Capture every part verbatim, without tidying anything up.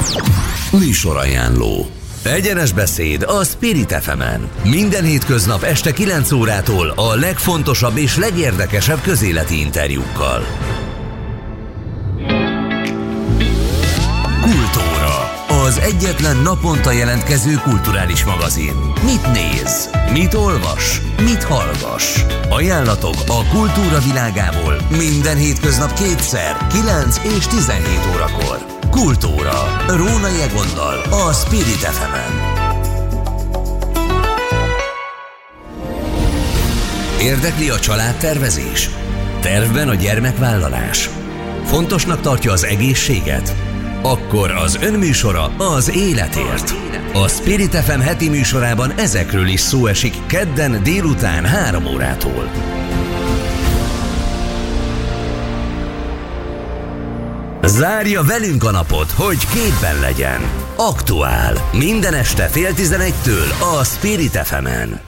Műsorajánló. Egyenes beszéd a Spirit ef emen. Minden hétköznap este kilenc órától a legfontosabb és legérdekesebb közéleti interjúkkal. Kultúra. Az egyetlen naponta jelentkező kulturális magazin. Mit néz? Mit olvas? Mit hallgass? Ajánlatok a kultúra világából minden hétköznap kétszer, kilenc és tizenhét órakor. Kultúra. Rónai Egonnal a Spirit ef emen. Érdekli a családtervezés? Tervben a gyermekvállalás? Fontosnak tartja az egészséget? Akkor az önműsora az életért. A Spirit ef em heti műsorában ezekről is szó esik kedden délután három órától. Zárja velünk a napot, hogy képben legyen. Aktuál. Minden este fél tizenegytől a Spirit ef emen.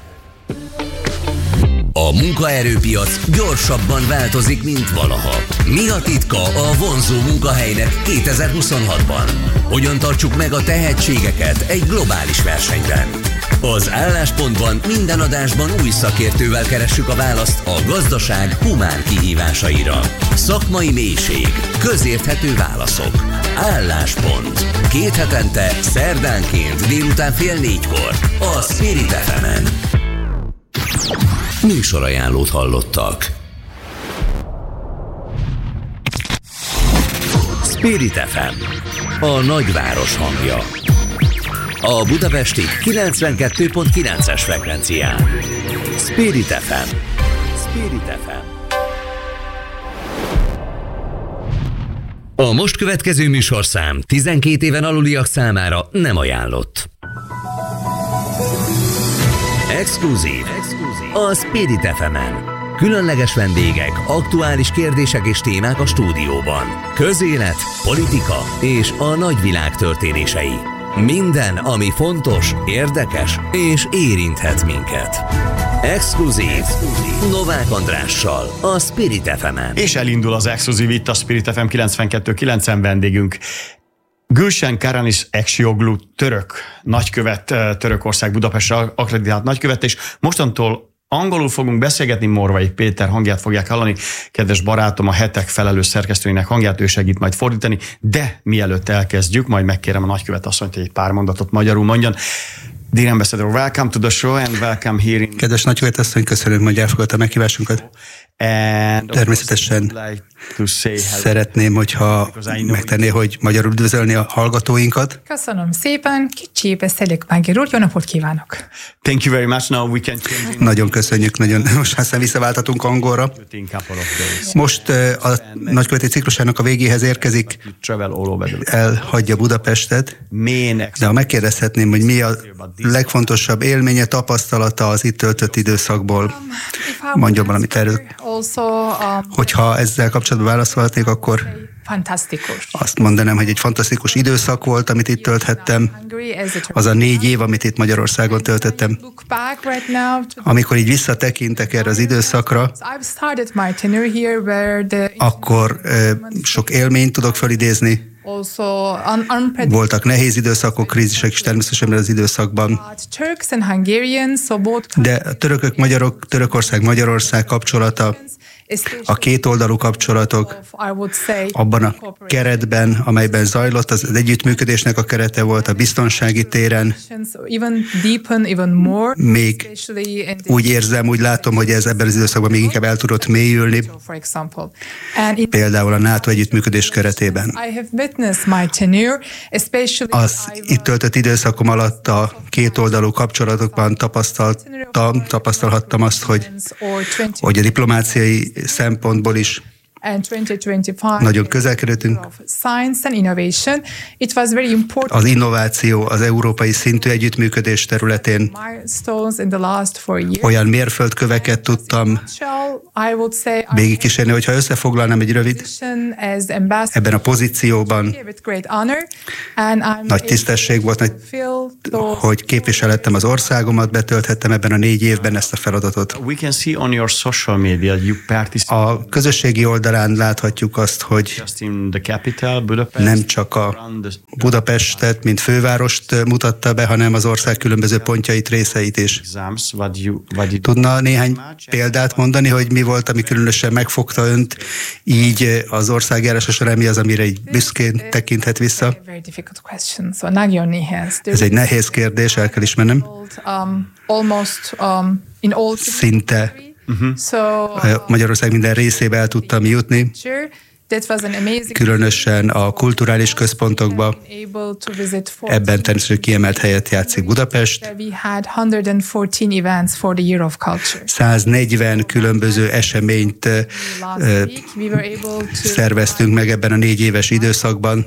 A munkaerőpiac gyorsabban változik, mint valaha. Mi a titka a vonzó munkahelynek kétezer-huszonhatban? Hogyan tartsuk meg a tehetségeket egy globális versenyben? Az Álláspontban minden adásban új szakértővel keressük a választ a gazdaság humán kihívásaira. Szakmai mélység, közérthető válaszok. Álláspont. Két hetente, szerdánként délután fél négykor a Spirit ef emen. Műsorajánlót hallottak. Spirit ef em, a nagyváros hangja. A budapesti kilencvenkettő pont kilences frekvencián. Spirit ef em. Spirit ef em. A most következő műsorszám tizenkét éven aluliak számára nem ajánlott. Exkluzív. A Spirit ef emen. Különleges vendégek, aktuális kérdések és témák a stúdióban. Közélet, politika és a nagyvilág történései. Minden, ami fontos, érdekes és érinthet minket. Exkluzív. Novák Andrással a Spirit ef emen. És elindul az exkluzív itt a Spirit ef em kilencvenkettő kilencen vendégünk. Gülsen Karanis Ekşioglu török nagykövet, Törökország Budapestre akreditált nagykövet, és mostantól angolul fogunk beszélgetni, Morvai Péter hangját fogják hallani. Kedves barátom, a hetek felelős szerkesztőinek hangját, ő segít majd fordítani, de mielőtt elkezdjük, majd megkérem a nagykövet asszonyt, hogy egy pár mondatot magyarul mondjon. Dear Ambassador, welcome to the show and welcome here in... Kedves nagykövet asszony, köszönöm, hogy elfogadta a meghívásunkat. Természetesen szeretném, hogyha megtenné, hogy magyarul üdvözölni a hallgatóinkat. Köszönöm szépen, kicsi beszélek magyarul, jó napot kívánok! Thank you very much. Now we can change... Nagyon köszönjük, nagyon. Most aztán visszaváltatunk angolra. Most a nagyköveti ciklusának a végéhez érkezik, elhagyja Budapestet, de ha megkérdezhetném, hogy mi a legfontosabb élménye, tapasztalata az itt töltött időszakból, mondjon valamit erről. Hogyha ezzel kapcsolatban válaszolhatnék, akkor fantasztikus. Azt mondanám, hogy egy fantasztikus időszak volt, amit itt tölthettem. Az a négy év, amit itt Magyarországon töltöttem. Amikor így visszatekintek erre az időszakra, akkor sok élményt tudok felidézni. Voltak nehéz időszakok, krízisek is természetesen az időszakban. De a törökök, magyarok, Törökország, Magyarország kapcsolata, a kétoldalú kapcsolatok abban a keretben, amelyben zajlott, az együttműködésnek a kerete volt a biztonsági téren. Még úgy érzem, úgy látom, hogy ez ebben az időszakban még inkább el tudott mélyülni. Például a NATO együttműködés keretében. Az itt töltött időszakom alatt a kétoldalú kapcsolatokban tapasztaltam, tapasztalhattam azt, hogy, hogy a diplomáciai szempontból is nagyon közel kerültünk. Az innováció, az európai szintű együttműködés területén olyan mérföldköveket tudtam végigkísérni, hogyha összefoglalnám egy rövid, ebben a pozícióban nagy tisztesség volt, nagy, hogy képviselettem az országomat, betölthettem ebben a négy évben ezt a feladatot. A közösségi oldalán láthatjuk azt, hogy nem csak a Budapestet, mint fővárost mutatta be, hanem az ország különböző pontjait, részeit is. Tudna néhány példát mondani, hogy mi volt, ami különösen megfogta önt így az országjárása során, mi az, amire így büszkén tekinthet vissza? Ez egy nehéz kérdés, el kell ismernem. Szinte Magyarország minden részébe el tudtam jutni, különösen a kulturális központokba. Ebben természetesen kiemelt helyet játszik Budapest. száznegyven különböző eseményt szerveztünk meg ebben a négy éves időszakban.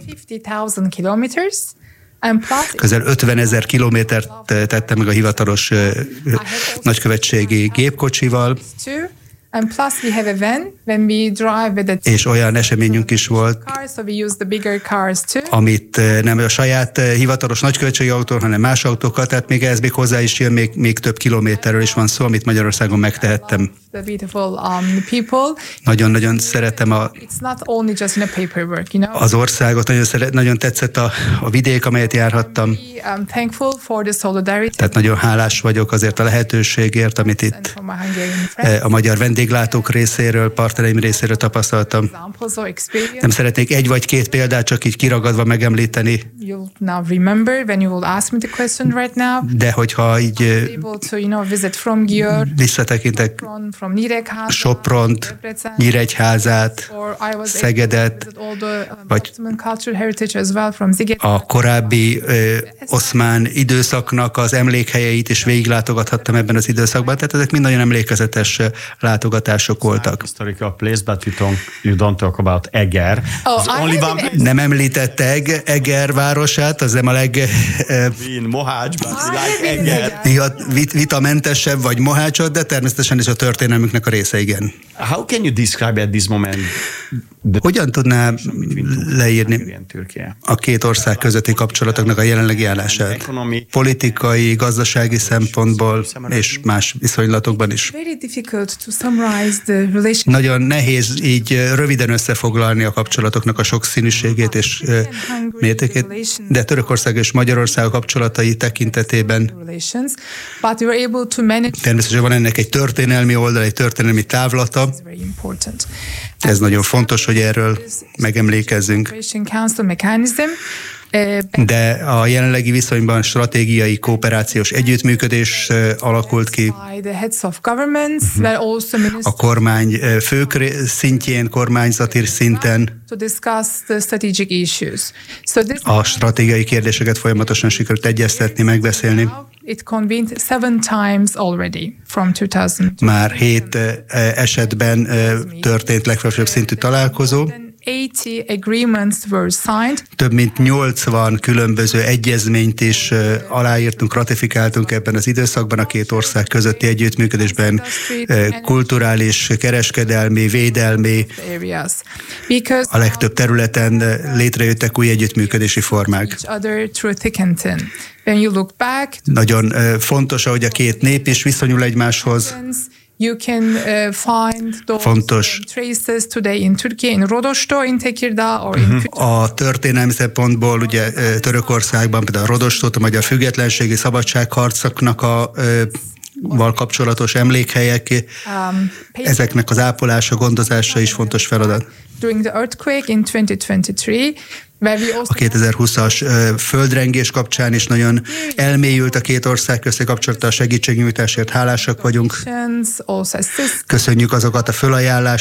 Közel ötvenezer kilométert tettem meg a hivatalos nagykövetségi gépkocsival. És olyan eseményünk is volt, amit nem a saját hivatalos nagyköltségi autó, hanem más autókkal, tehát még ez még hozzá is jön, még, még több kilométerről is van szó, amit Magyarországon megtehettem. Nagyon-nagyon szeretem a, az országot, nagyon, szeret, nagyon tetszett a, a vidék, amelyet járhattam. Tehát nagyon hálás vagyok azért a lehetőségért, amit itt a magyar vendéglátók részéről, partnereim részéről tapasztaltam. Nem szeretnék egy vagy két példát csak így kiragadva megemlíteni. De hogyha így visszatekintek Sopront, Nyíregyházát, Szegedet, vagy a korábbi ö, oszmán időszaknak az emlékhelyeit is végiglátogathattam ebben az időszakban, tehát ezek mind nagyon emlékezetes látogatások voltak. Nem említette Eg- Eger városát, az nem a leg vitamentesebb vagy Mohácsot, de természetesen is a történelmünknek a része, igen. How can you describe at this moment the... Hogyan tudná leírni a két ország közötti kapcsolatoknak a jelenlegi állását? Politikai, gazdasági szempontból és más viszonylatokban is. Nagyon nehéz így röviden összefoglalni a kapcsolatoknak a sokszínűségét és mértékét, de Törökország és Magyarország kapcsolatai tekintetében természetesen van ennek egy történelmi oldal, egy történelmi távlata. Ez nagyon fontos, hogy erről megemlékezzünk. De a jelenlegi viszonyban stratégiai kooperációs együttműködés alakult ki. A kormány fők szintjén, kormányzati szinten a stratégiai kérdéseket folyamatosan sikerült egyeztetni, megbeszélni. Már hét esetben történt legfelsőbb szintű találkozó. Több mint nyolcvan különböző egyezményt is aláírtunk, ratifikáltunk ebben az időszakban a két ország közötti együttműködésben, kulturális, kereskedelmi, védelmi, a legtöbb területen létrejöttek új együttműködési formák. Nagyon fontos, ahogy a két nép is viszonyul egymáshoz. You can uh, find those Fontos. traces today in Turkey, in Rodosto, in Tekirdağ, or in A történelmi szempontból ugye Törökországban például a Rodostót, a magyar függetlenségi szabadságharcoknak a val kapcsolatos emlékhelyek, um, ezeknek az ápolása, gondozása is fontos feladat. During the earthquake in twenty twenty-three, a kétezer-húszas földrengés kapcsán is nagyon elmélyült a két ország közti kapcsolata, a segítségnyújtásért hálásak vagyunk. Köszönjük azokat a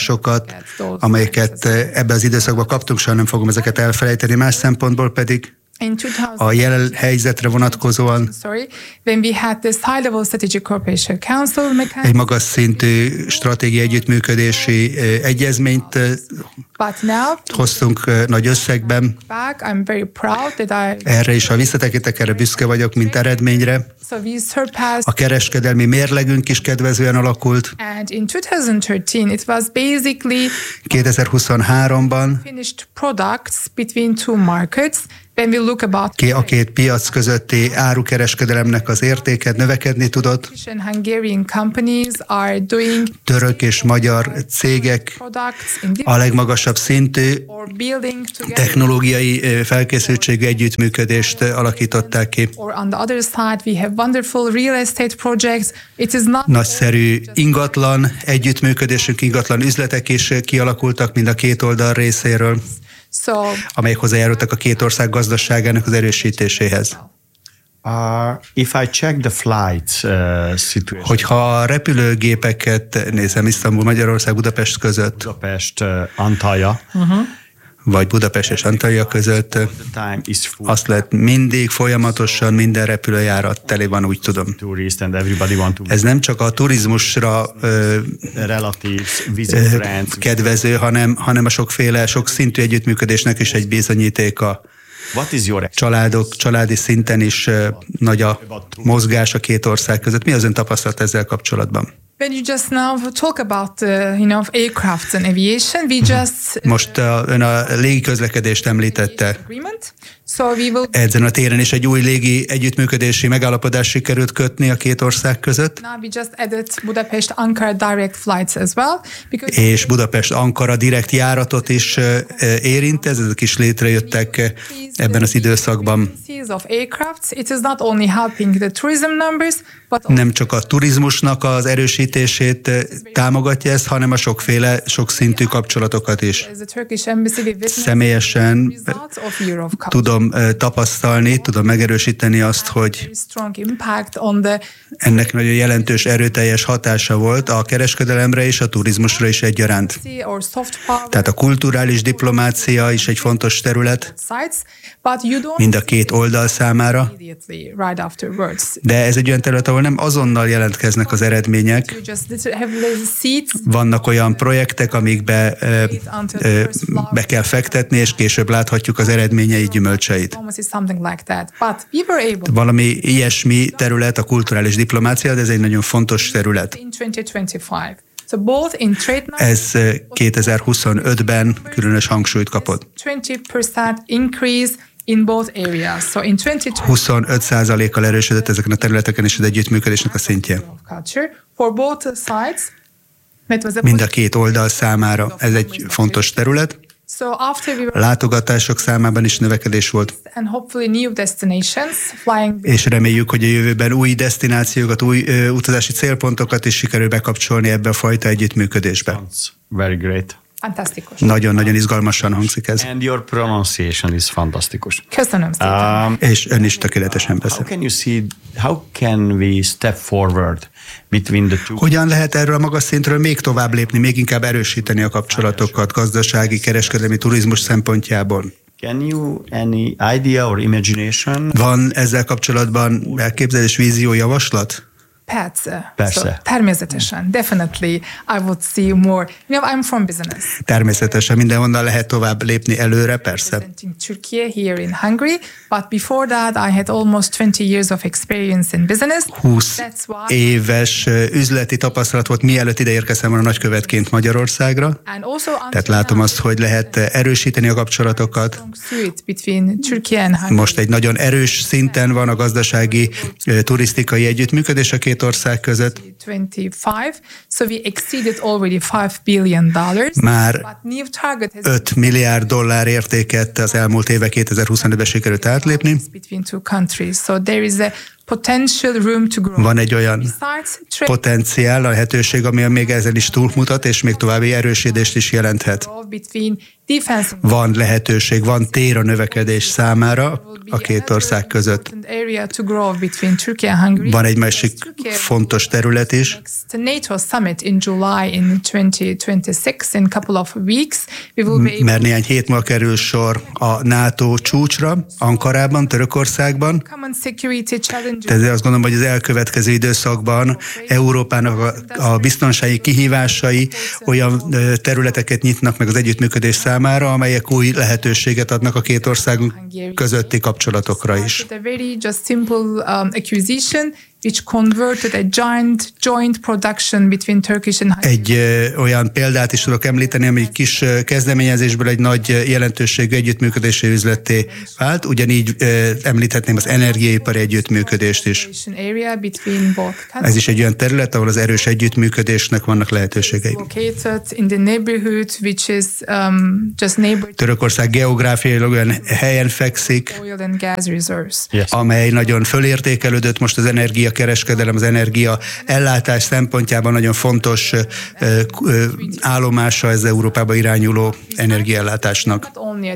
fölajánlásokat, amelyeket ebben az időszakban kaptunk, soha nem fogom ezeket elfelejteni, más szempontból pedig A jelen helyzetre vonatkozóan egy magas szintű stratégiai együttműködési egyezményt hoztunk nagy összegben. Erre is, ha visszatekintek, erre büszke vagyok, mint eredményre. A kereskedelmi mérlegünk is kedvezően alakult. kétezer-huszonháromban a két piac közötti árukereskedelemnek az értéke növekedni tudott. Török és magyar cégek a legmagasabb szintű technológiai felkészültségű együttműködést alakították ki. Nagyszerű ingatlan együttműködésünk, ingatlan üzletek is kialakultak mind a két oldal részéről, amelyek hozzájárultak a két ország gazdaságának az erősítéséhez. Uh, if I check the flights, uh, situation. Hogyha a repülőgépeket nézem Isztambul, Magyarország, Budapest között, Budapest, uh, Antalya, uh-huh. vagy Budapest és Antalya között, azt lehet mindig folyamatosan minden repülőjárat tele van, úgy tudom. Ez nem csak a turizmusra ö, kedvező, hanem, hanem a sokféle, sok szintű együttműködésnek is egy bizonyítéka. Családok, családi szinten is ö, nagy a mozgás a két ország között. Mi az ön tapasztalat ezzel kapcsolatban? When you just now talk about uh, you know aircraft and aviation, we just most uh, ön a légi közlekedést említette. So we will Ezen a téren is egy új légi együttműködési megállapodás sikerült kötni a két ország között. Now we just added Budapest Ankara direct flights as well. És Budapest Ankara direkt járatot is uh, érint, ezek is létrejöttek uh, ebben az időszakban. Nem csak a turizmusnak az erősítését támogatja ez, hanem a sokféle, sokszintű kapcsolatokat is. Személyesen tudom tapasztalni, tudom megerősíteni azt, hogy ennek nagyon jelentős, erőteljes hatása volt a kereskedelemre és a turizmusra is egyaránt. Tehát a kulturális diplomácia is egy fontos terület, mind a két oldal számára, de ez egy olyan terület, ahol nem azonnal jelentkeznek az eredmények. Vannak olyan projektek, amikbe ö, ö, be kell fektetni, és később láthatjuk az eredményei, gyümölcseit. Valami ilyesmi terület a kulturális diplomácia, de ez egy nagyon fontos terület. Ez kétezer-huszonötben különös hangsúlyt kapott. In both areas. So in huszonöt százalékkal erősödött ezeken a területeken is az együttműködésnek a szintje. For both sides, mind a két oldal számára ez egy fontos terület. So after we were Látogatások számában is növekedés volt. And hopefully new destinations flying. És reméljük, hogy a jövőben új desztinációkat, új ö, utazási célpontokat is sikerül bekapcsolni ebbe a fajta együttműködésbe. Very great. Fantasztikus. Nagyon-nagyon izgalmasan hangzik ez. And your pronunciation is fantasztikus. Köszönöm szépen. Um, és ön is tökéletesen beszél. How can you see, how can we step forward between the two? Hogyan lehet erről a magas szintről még tovább lépni, még inkább erősíteni a kapcsolatokat gazdasági, kereskedelmi, turizmus szempontjából? Can you any idea or imagination? Van ezzel kapcsolatban elképzelés, vízió, javaslat? Persze. Persze. So, természetesen. Definitely I would see more. You know, I'm from business. Természetesen mindenhonnan lehet tovább lépni előre, persze. Turkey here in Hungary, but before that I had almost twenty years of experience in business. húsz éves üzleti tapasztalat volt, mielőtt ide érkeztem volna nagykövetként Magyarországra. Tehát látom azt, hogy lehet erősíteni a kapcsolatokat. Most egy nagyon erős szinten van a gazdasági, turisztikai együttműködés a két ország között. Már öt milliárd dollár értéket az elmúlt éve kétezer-huszonötben sikerült átlépni. potential room to grow. Van egy olyan potenciál, lehetőség, ami még ezzel is túlmutat, és még további erősödést is jelenthet. Van lehetőség, van tér a növekedés számára a két ország között. Van egy másik fontos terület is. Mert néhány hét múlva kerül sor a NATO csúcsra, Ankarában, Törökországban. Tehát azt gondolom, hogy az elkövetkező időszakban Európának a, a biztonsági kihívásai olyan területeket nyitnak meg az együttműködés számára, amelyek új lehetőséget adnak a két ország közötti kapcsolatokra is. which converted a joint, joint production between Turkish and Hungary. Egy ö, olyan példát is tudok említeni, ami egy kis ö, kezdeményezésből egy nagy jelentőségű együttműködési üzletté vált. Ugyanígy ö, említhetném az energiaipari együttműködést is. Ez is egy olyan terület, ahol az erős együttműködésnek vannak lehetőségei. Törökország geográfiailag olyan helyen fekszik, amely nagyon fölértékelődött most az energiakereskedelem, az energia ellátás szempontjában nagyon fontos állomása ez Európába irányuló energiaellátásnak.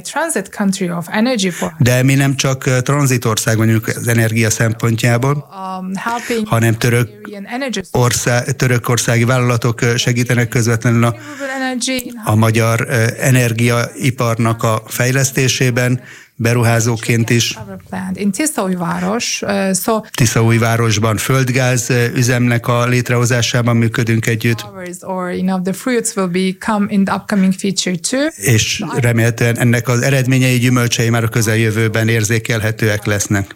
De mi nem csak tranzitország vagyunk az energia szempontjából, hanem török ország, törökországi vállalatok segítenek közvetlenül a, a magyar energiaiparnak a fejlesztésében, beruházóként is. Tiszaújvárosban földgáz üzemnek a létrehozásában működünk együtt. És remélhetően ennek az eredményei, gyümölcsei már a közeljövőben érzékelhetőek lesznek.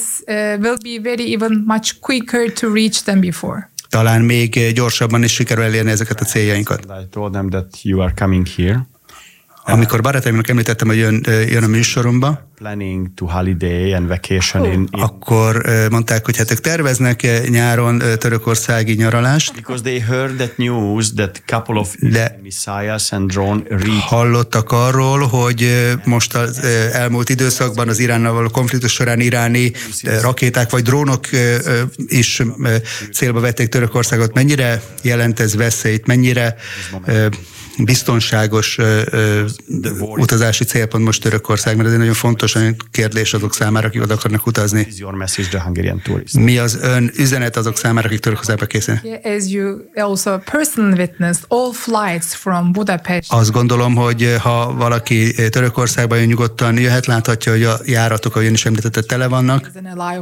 Talán még gyorsabban is sikerül elérni ezeket a céljainkat. Amikor barátaimnak említettem, hogy jön, jön a műsoromba, akkor mondták, hogy hát ők terveznek nyáron törökországi nyaralást, de hallottak arról, hogy most az elmúlt időszakban az Iránnal való konfliktus során iráni rakéták vagy drónok is célba vették Törökországot. Mennyire jelent ez veszélyt, mennyire biztonságos ö, utazási célpont most Törökország, mert ez egy nagyon fontos kérdés azok számára, akik oda akarnak utazni. Mi az ön üzenet azok számára, akik Törökországba készülnek? Azt gondolom, hogy ha valaki Törökországba jön, nyugodtan jöhet, láthatja, hogy a járatok, ahogy ön is említette, tele vannak.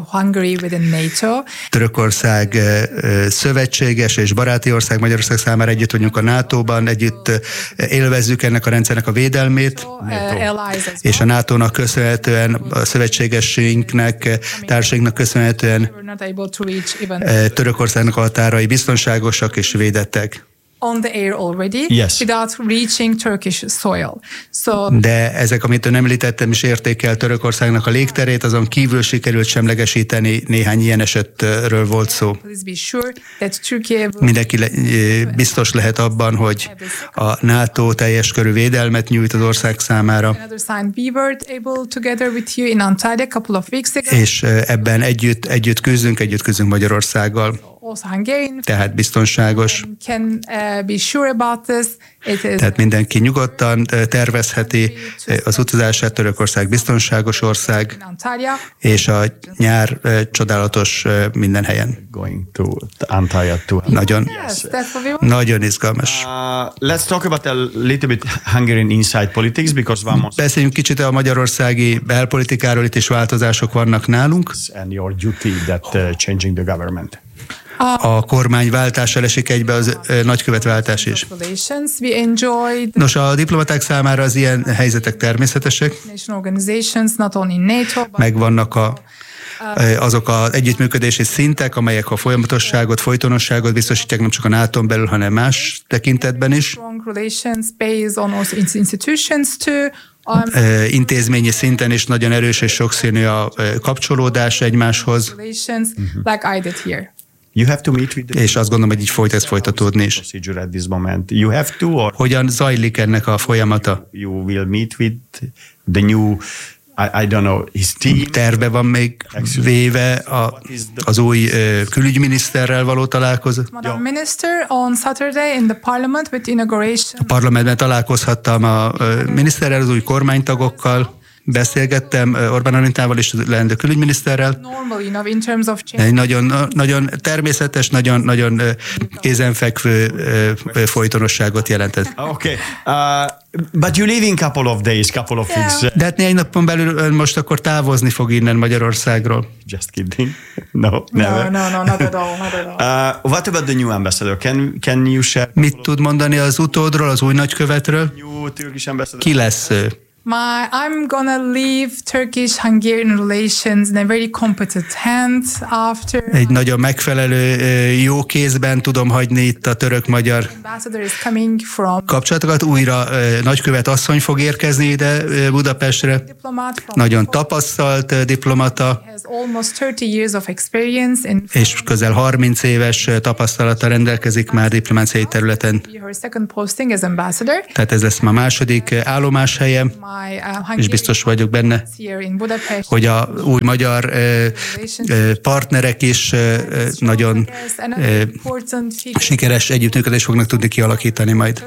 Törökország szövetséges és baráti ország, Magyarország számára együtt vagyunk a nátóban, együtt élvezzük ennek a rendszernek a védelmét, és a nátónak köszönhetően, a szövetségeseinknek, társainknak köszönhetően Törökországnak a határai biztonságosak és védettek. On the air already, yes. Without reaching Turkish soil. So, de ezek, amit ön említettem, is értékel Törökországnak a légterét, azon kívül sikerült semlegesíteni, néhány ilyen esetről volt szó. Mindenki le, biztos lehet abban, hogy a NATO teljes körű védelmet nyújt az ország számára. És ebben együtt, együtt küzdünk, együtt küzdünk Magyarországgal. Tehát biztonságos. Tehát mindenki nyugodtan tervezheti az utazását, Törökország biztonságos ország, és a nyár csodálatos minden helyen. Nagyon, nagyon izgalmas. Let's talk about a little bit Hungarian inside politics, because vamos. Beszéljünk kicsit a magyarországi belpolitikáról, itt is változások vannak nálunk. And your duty that uh, changing the government. A kormányváltással esik egybe az nagykövetváltás is. Nos, a diplomaták számára az ilyen helyzetek természetesek. Megvannak a, azok az együttműködési szintek, amelyek a folyamatosságot, folytonosságot biztosítják nem csak a nátón belül, hanem más tekintetben is. Intézményi szinten is nagyon erős és sokszínű a kapcsolódás egymáshoz. You have to meet with the és azt gondolom, hogy így folyt ez folytatódni is. You have to, or hogyan zajlik ennek a folyamata? You will meet with the new I, I don't know, his team. Terve van még véve a, az új uh, külügyminiszterrel való találkozó. Madam Minister, on Saturday in the Parliament with inauguration. A parlamentben találkozhattam a uh, miniszterrel, az új kormánytagokkal. Beszélgettem Orbán Anitával és a leendő külügyminiszterrel. Egy nagyon, nagyon természetes, nagyon, nagyon kézenfekvő folytonosságot jelentett. Okay. Uh, but you leave in couple of days, couple of yeah. weeks. De hát néhány napon belül most akkor távozni fog innen Magyarországról. Just kidding. No, never. No, no, no, not at all, not at all. Uh, what about the new ambassador? Can, can you share? Mit tud mondani az utódról, az új nagykövetről? Ki lesz ő? My, I'm gonna leave Turkish-Hungarian relations in a very competent hands after. Egy nagyon megfelelő, jó kézben tudom hagyni itt a török-magyar kapcsolatokat. Újra nagykövet asszony fog érkezni ide Budapestre. Nagyon tapasztalt diplomata. És közel harminc éves tapasztalata rendelkezik már diplomáciai területen. Tehát ez lesz ma második állomáshelye. És biztos vagyok benne, hogy a új magyar partnerek is nagyon sikeres együttműködést fognak tudni kialakítani majd.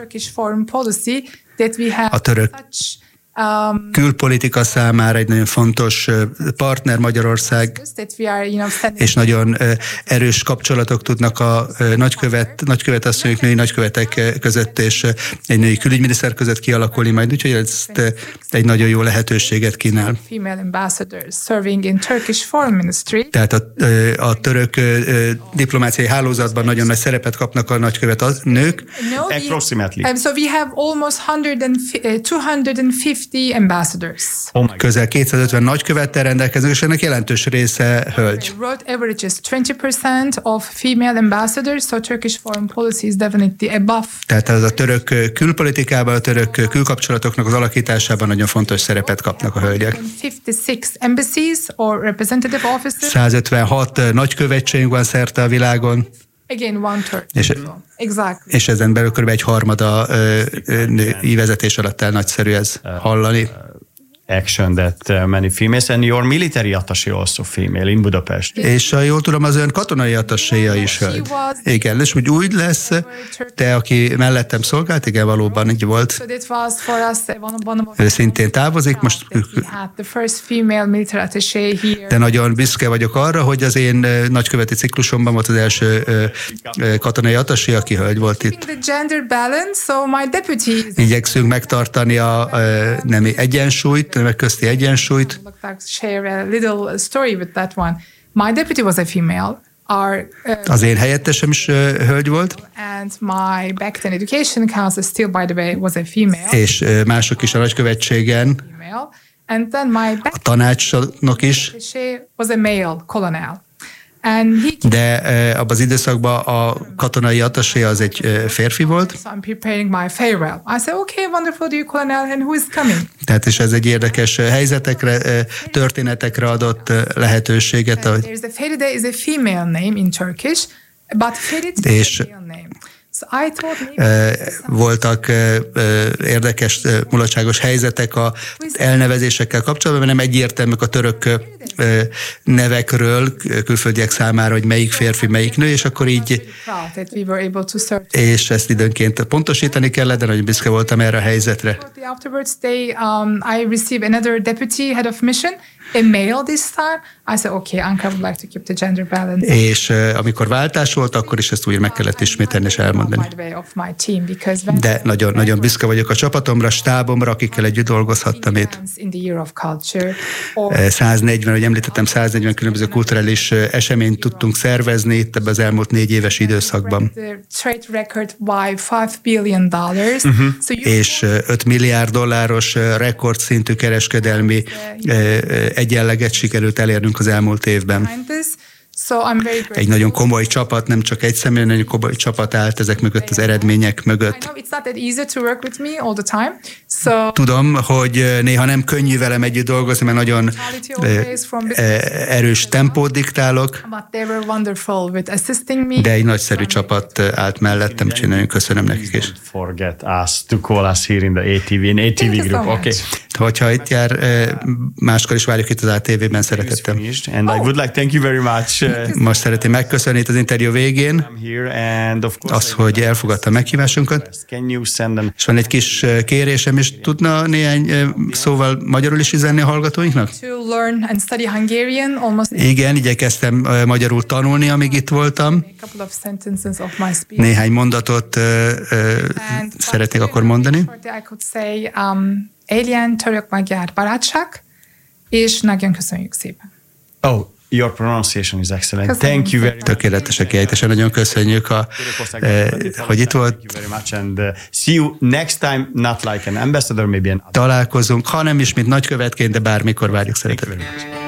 A török külpolitika számára egy nagyon fontos partner Magyarország, és nagyon erős kapcsolatok tudnak a nagykövet, nagykövetasszonyok, női nagykövetek között és egy női külügyminiszter között kialakulni majd, úgyhogy ez egy nagyon jó lehetőséget kínál. Tehát a, a török diplomáciai hálózatban nagyon nagy szerepet kapnak a nagykövet nők. Approximately. So we have almost two hundred fifty ambassadors. Oh közel kétszázötven nagykövettel rendelkeznek, és ennek jelentős része hölgy. World average is twenty percent of female ambassadors, so Turkish foreign policy is definitely above. Tehát az a török külpolitikában, a török külkapcsolatoknak az alakításában nagyon fontos szerepet kapnak a hölgyek. fifty-six embassies or representative offices. száz ötvenhat nagykövetségünk van szerte a világon. Again, one third. És, exactly. és ezen belül kb. Egy harmada női vezetés alatt el, nagyszerű ez hallani. Action that many females, and your military attaché also female in Budapest. És ha jól tudom, az ön katonai attaséja is hölgy. Igen, és úgy úgy lesz, te, aki mellettem szolgált, igen, valóban így volt. Ő szintén távozik, most de nagyon büszke vagyok arra, hogy az én nagyköveti ciklusomban volt az első katonai attaché, aki hölgy volt itt. Igyekszünk megtartani a nemi egyensúlyt, nemek közti egyensúlyt. Az én helyettesem is uh, hölgy volt. And my back then education council still, by the way, was a female. És uh, mások is a nagykövetségen. And then my back a tanácsnok is. Was a male colonel. De uh, abban az időszakban a katonai attaché az egy uh, férfi volt. So I'm preparing my farewell. I said, okay, wonderful, dear colonel, and who is coming? Tehát és ez egy érdekes helyzetekre, uh, történetekre adott uh, lehetőséget. Uh, there's a Feride is a female name in Turkish, but Feride is a male name. So I thought maybe voltak érdekes, mulatságos helyzetek a elnevezésekkel kapcsolatban, mert nem egyértelműek a török nevekről külföldiek számára, hogy melyik férfi, melyik nő, és akkor így, és ezt időnként pontosítani kellett, de nagyon büszke voltam erre a helyzetre. I received another deputy head of mission, a male this time. I said, okay, Ankara would like to keep the gender balance. És uh, amikor váltás volt, akkor is ezt újra meg kellett ismételni és elmondani. De nagyon, nagyon büszke vagyok a csapatomra, stábomra, akikkel együtt dolgozhattam itt. száznegyven, ahogy említettem, száznegyven különböző kulturális eseményt tudtunk szervezni itt ebben az elmúlt négy éves időszakban. Uh-huh. És öt milliárd dolláros rekordszintű kereskedelmi egyenleget sikerült elérnünk az elmúlt évben. So I'm very egy nagyon komoly csapat, nem csak egy személy, nagyon komoly csapat állt ezek mögött, az eredmények mögött. Tudom, hogy néha nem könnyű velem együtt dolgozni, mert nagyon erős tempót diktálok, de egy nagyszerű csapat állt mellettem, és én nagyon köszönöm nekik is. Forget us to call us here in the á té vé, in á té vé group. Okay. Hogyha itt jár, máskor is várjuk itt az á té vében, szeretettem. And I would like thank you very much. Most szeretném megköszönni itt az interjú végén az, hogy elfogadta a meghívásunkat. És van egy kis kérésem, és tudna néhány szóval magyarul is üzenni a hallgatóinknak? Igen, igyekeztem magyarul tanulni, amíg itt voltam. Néhány mondatot szeretnék akkor mondani. Alien, török-magyar barátság, és nagyon köszönjük szépen. Oh, your pronunciation is excellent. Köszönjük. Thank you very much. Tökéletesek kiejtésen, nagyon köszönjük, a, eh, hogy itt volt. Thank you very much, and uh, see you next time, not like an ambassador, maybe an... Találkozunk, ha nem is, mint nagykövetként, de bármikor várjuk szeretettel.